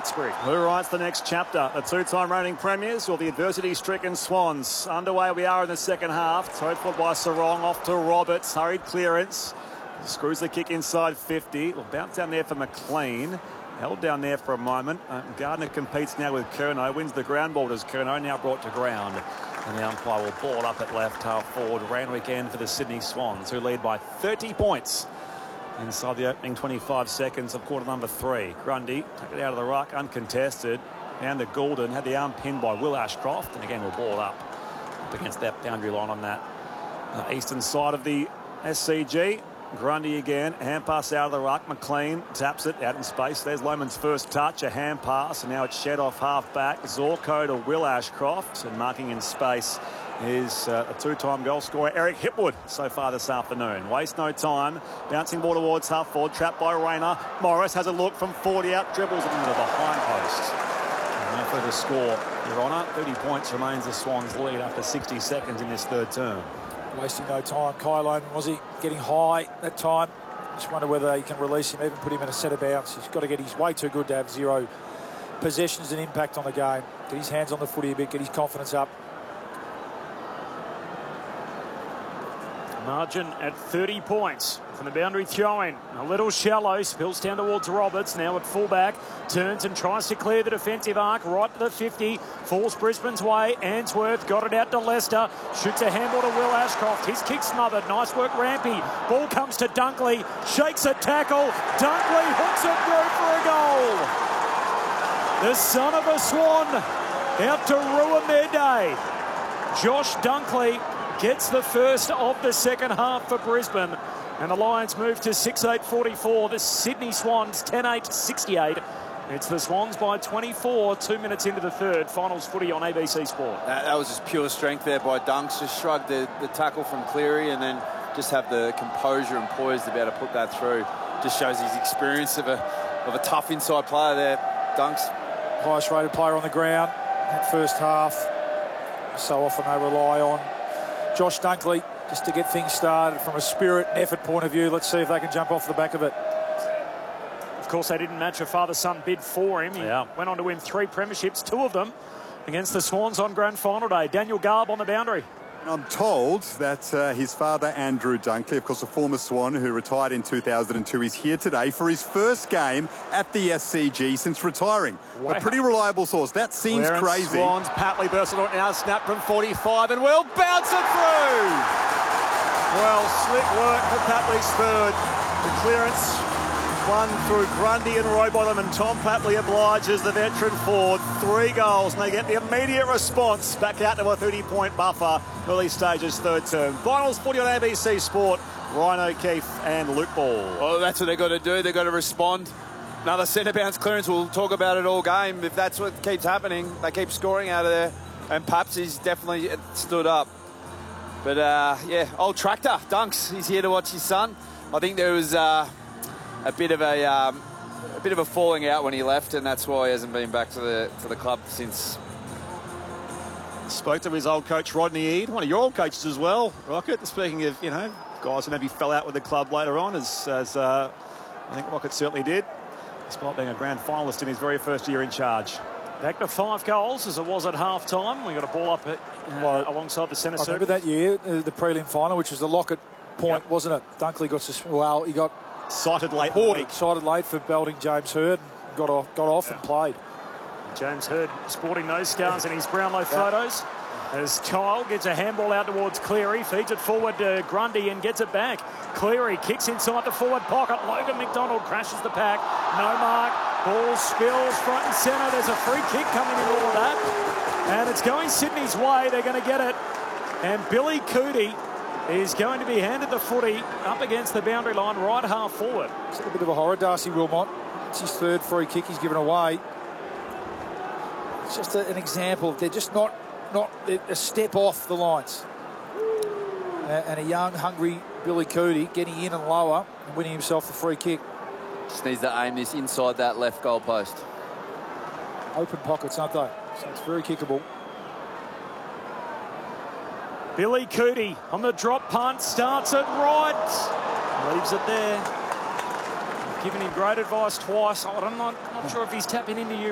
David Sprigg. Who writes the next chapter? The two-time reigning premiers or the adversity-stricken Swans? Underway we are in the second half. Towed forward by Sarong, off to Roberts. Hurried clearance. Screws the kick inside 50. Will bounce down there for McLean. Held down there for a moment. Gardner competes now with Curnow. Wins the ground ball as Curnow now brought to ground. And the umpire will ball up at left half forward. Randwick end for the Sydney Swans, who lead by 30 points inside the opening 25 seconds of quarter number 3. Grundy took it out of the ruck, uncontested. Down to Goulden, had the arm pinned by Will Ashcroft, and again will ball up against that boundary line on that eastern side of the SCG. Grundy again, hand pass out of the ruck. McLean taps it out in space. There's Lohmann's first touch, a hand pass, and now it's shed off half back. Zorko to Will Ashcroft, and marking in space is a two-time goal scorer, Eric Hipwood, so far this afternoon. Waste no time. Bouncing ball towards half forward, trapped by Rayner. Morris has a look from 40 out, dribbles it into the behind post. And no further score, Your Honour. 30 points remains the Swans' lead after 60 seconds in this third term. Wasting no time. Kyle Lohmann, was he getting high that time? Just wonder whether he can release him, even put him in a centre bounce. He's got to get, he's way too good to have 0 possessions and impact on the game. Get his hands on the footy a bit, get his confidence up. Margin at 30 points from the boundary throw-in. A little shallow, spills down towards Roberts, now at fullback. Turns and tries to clear the defensive arc right to the 50. Falls Brisbane's way. Answorth got it out to Lester. Shoots a handball to Will Ashcroft. His kick smothered. Nice work, Rampy. Ball comes to Dunkley. Shakes a tackle. Dunkley hooks it through for a goal. The son of a Swan out to ruin their day. Josh Dunkley gets the first of the second half for Brisbane. And the Lions move to 6-8-44. The Sydney Swans 10-8-68. It's the Swans by 24, 2 minutes into the third. Finals footy on ABC Sport. That was just pure strength there by Dunks. Just shrugged the tackle from Cleary and then just have the composure and poise to be able to put that through. Just shows his experience of a tough inside player there, Dunks. Highest rated player on the ground that first half. So often they rely on Josh Dunkley just to get things started from a spirit and effort point of view. Let's see if they can jump off the back of it. Of course, they didn't match a father-son bid for him. He went on to win 3 premierships, 2 of them against the Swans on grand final day. Daniel Garb on the boundary. I'm told that his father, Andrew Dunkley, of course a former Swan who retired in 2002, is here today for his first game at the SCG since retiring. Wow. A pretty reliable source. That seems crazy. Swans, Patley bursts it out now, snap from 45 and will bounce it through. Well, slick work for Patley's third. The clearance won through Grundy and Rowbottom, and Tom Patley obliges the veteran forward. 3 goals, and they get the immediate response back out to a 30-point buffer. Early stages, third term. Finals footy on ABC Sport. Ryan O'Keefe and Luke Ball. Well, that's what they've got to do. They've got to respond. Another centre bounce clearance. We'll talk about it all game. If that's what keeps happening, they keep scoring out of there. And Paps is definitely stood up. But, yeah, old tractor, Dunks. He's here to watch his son. I think there was a bit of a falling out when he left, and that's why he hasn't been back to the club since. Spoke to his old coach Rodney Eade, one of your old coaches as well, Rocket. Speaking of, guys who maybe fell out with the club later on, as I think Rocket certainly did, despite being a grand finalist in his very first year in charge. Back to 5 goals as it was at half-time. We got a ball up alongside the centre circle. I remember that year, the prelim final, which was the Lockett point, wasn't it? Dunkley got he got sighted late. Sighted late for belting James Hird. Got off and played. James Hird sporting those scars in his Brownlow photos. As Kyle gets a handball out towards Cleary, feeds it forward to Grundy and gets it back. Cleary kicks inside the forward pocket. Logan McDonald crashes the pack. No mark. Ball spills front and centre. There's a free kick coming in all of that. And it's going Sydney's way. They're going to get it. And Billy Cootie is going to be handed the footy up against the boundary line right half forward. It's a bit of a horror, Darcy Wilmot. It's his third free kick he's given away. It's just an example. They're just not a step off the lines. And a young, hungry Billy Cootie getting in and lower and winning himself the free kick. Just needs to aim this inside that left goal post. Open pockets, aren't they? So it's very kickable. Billy Cootie on the drop punt, starts it right, leaves it there. Given him great advice twice. I'm not sure if he's tapping into you.